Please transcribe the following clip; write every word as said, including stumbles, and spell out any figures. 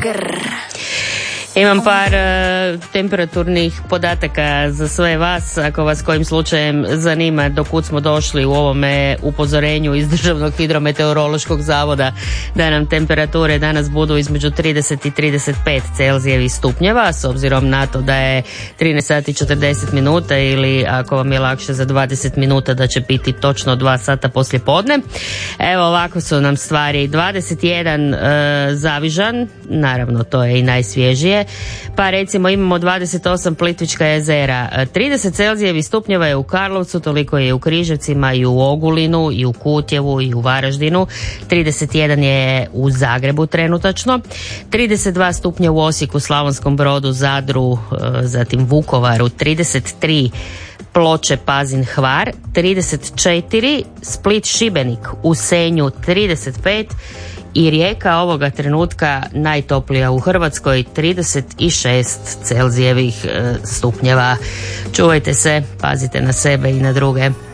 Grr. Imam par uh, temperaturnih podataka za sve vas, ako vas kojim slučajem zanima do kud smo došli u ovome upozorenju iz Državnog hidrometeorološkog zavoda da nam temperature danas budu između trideset i trideset pet Celzijevih stupnjeva, s obzirom na to da je trinaest sati i četrdeset minuta, ili ako vam je lakše za dvadeset minuta da će biti točno dva sata poslije podne. Evo, ovako su nam stvari. dvadeset jedan uh, Zavižan, naravno to je i najsvježije, pa recimo imamo dvadeset osam Plitvička jezera, trideset Celzijevih stupnjeva je u Karlovcu, toliko je u Križevcima i u Ogulinu i u Kutjevu i u Varaždinu, trideset jedan je u Zagrebu trenutačno, trideset dva stupnja u Osijeku, Slavonskom Brodu, Zadru, zatim Vukovaru, trideset tri Ploče, Pazin, Hvar, trideset četiri Split, Šibenik, u Senju trideset pet i Rijeka ovoga trenutka najtoplija u Hrvatskoj, trideset šest Celzijevih stupnjeva. Čuvajte se, pazite na sebe i na druge.